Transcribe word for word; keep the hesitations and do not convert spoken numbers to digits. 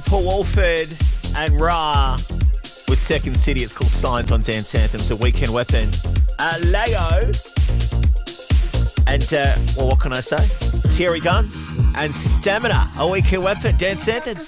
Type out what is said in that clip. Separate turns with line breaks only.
Paul Walford and Ra with Second City. It's called Signs on Dance Anthems, a weekend weapon. Uh, Leo and, uh, well, what can I say? Terry Guns and Stamina, a weekend weapon, Dance Anthems.